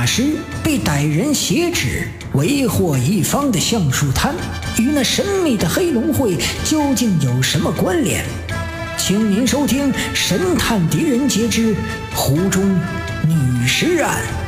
时被歹人挟持，为祸一方的橡树滩与那神秘的黑龙会究竟有什么关联？请您收听《神探狄仁杰之湖中女尸案》。